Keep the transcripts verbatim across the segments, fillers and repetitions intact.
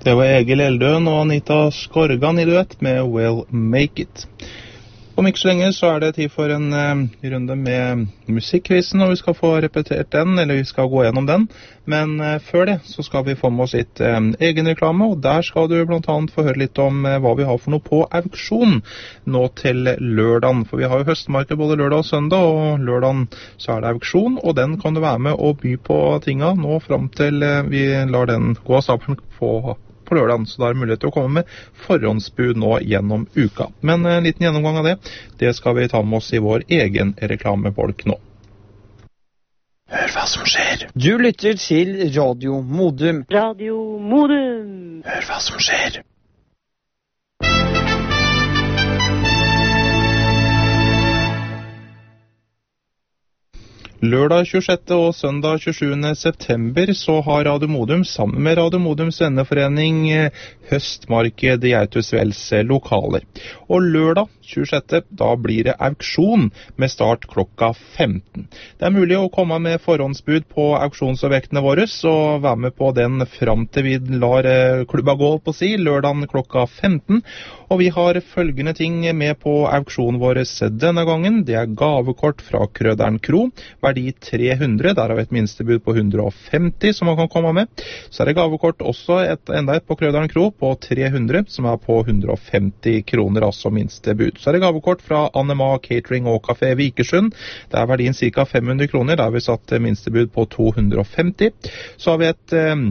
Det var Egil Eldøen og Anita Skorgan i duett med We'll Make It. Om ikke så lenge så er det tid for en eh, runde med musikkvisen, og vi skal få repetert den, eller vi skal gå gjennom den. Men eh, før det så skal vi få med oss litt eh, egen reklame, og der skal du blant annet få høre litt om eh, hva vi har for noe på auksjon nå til lørdagen. For vi har jo høstmarked både lørdag og søndag, og lørdagen så er det auksjon, og den kan du være med og by på tinga nå frem til eh, vi lar den gå av stabelen på på lørdagen, så da er det mulighet til å komme med forhåndsbud nå gjennom uka. Men en liten gjennomgang av det, det skal vi ta med oss i vår egen reklamebolk nå. Hør hva som skjer. Du lytter til Radio Modum. Radio Modum. Hør hva som skjer. Lørdag tjuesjette og søndag tjuesjuende september så har Radio Modum sammen med Radio Modums venneforening høstmarked i Autusvelds lokaler. Og lørdag tjuesjette da blir det auksjon med start klokka femten. Det er mulig å komme med forhåndsbud på auksjonsobjektene våre, så vær med på den fram til vi lar klubba gå på si, lørdagen klokka femten. Og vi har følgende ting med på auksjonen vår denne gangen. Det er gavekort fra Krøderen Kro, verdi tre hundre, der har vi et minstebud på hundre og femti som man kan komme med. Så er det gavekort også et, enda et på Krøderen Kro på tre hundre, som er på hundre og femti kroner, altså minstebud. Så er det gavekort fra Anema Catering og Café Vikersund. Det er verdien ca. fem hundre kroner, der har vi satt minstebud på to hundre og femti. Så har vi et eh,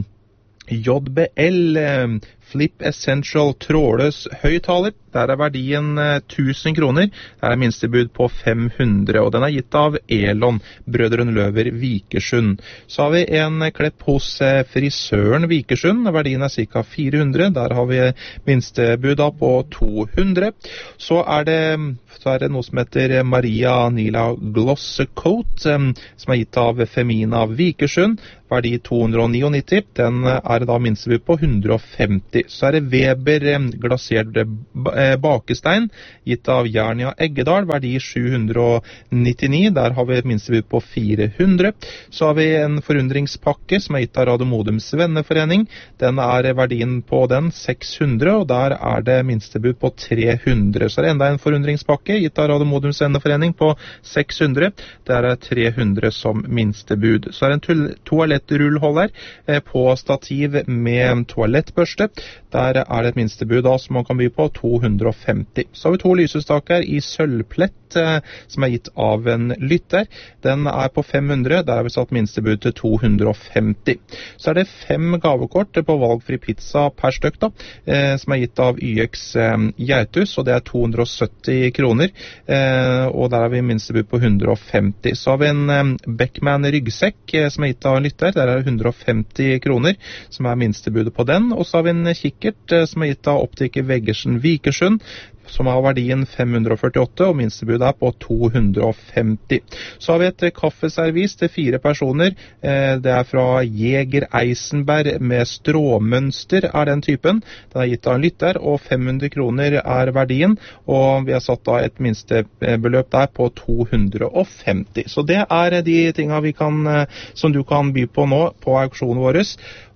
J B L eh, Flip Essential trådløs høyttaler. Der er verdien eh, tusen kroner. Der er minstebud på fem hundre, og den er gitt av Elon, Brødrene Løver Vikersund. Så har vi en klepp hos eh, frisøren Vikersund. Verdien er ca. fire hundre. Der har vi minstebud da på to hundre. Så er det, så er det noe som heter Maria Nila Gloss Coat, eh, som er gitt av Femina Vikersund. Verdi to hundre og nittini. Den er da minstebud på hundre og femti. Så er det Weber eh, glasert bakestein, gitt av Jernia Eggedal, verdi sju hundre og nittini, der har vi et minstebud på fire hundre. Så har vi en forundringspakke som er gitt av Radio Modums venneforening. Den er verdien på den seks hundre, og der er det minstebud på tre hundre. Så er det enda en forundringspakke gitt av Radio Modums venneforening på seks hundre. Der er tre hundre som minstebud. Så er det en toalettrullholder eh, på stativ med toalettbørste. Der er det et minstebud da, som man kan by på to hundre og femti. Så har vi to lysestaker i sølvplett eh, som er gitt av en lytter. Den er på fem hundre, der har vi satt minstebud til to hundre og femti. Så er det fem gavekort på valgfri pizza per stykk da, eh, som er gitt av Y X eh, Gjautus, og det er to hundre og sytti kroner, eh, og der har vi minstebud på hundre og femti. Så har vi en eh, Beckman ryggsekk eh, som er gitt av en lytter, der er det hundre og femti kroner, som er minstebudet på den, og så har vi en kikkert eh, som er gitt av optiker Veggersen Vikersund, som har verdien fem hundre og førtiåtte, og minstebudet er på to hundre og femti. Så har vi et kaffeservis til fire personer. Det er fra Jeger Eisenberg med stråmønster, er den typen. Den er gitt av en lytter, og fem hundre kroner er verdien, og vi har satt da et minstebeløp der på to hundre og femti. Så det er de tingene vi kan, som du kan by på nå på auksjonen vår.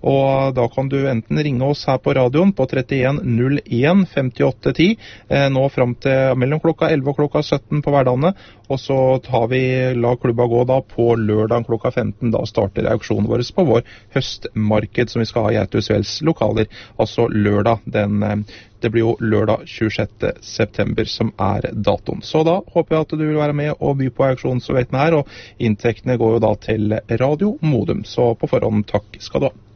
Og da kan du enten ringe oss her på radioen på trettien null en femtiåtte ti, eh, nå frem til mellom klokka elleve og klokka sytten på hverdagene, og så tar vi, la klubba gå da på lørdag klokka femten, da starter auksjonen vår på vår høstmarked som vi skal ha i Autusvelds lokaler, altså lørdag den, det blir jo lørdag tjuesjette september som er datoen. Så da håper jeg at du vil være med og by på auksjonsobjektene her, og inntektene går jo da til Radio Modum, så på forhånd takk skal du ha.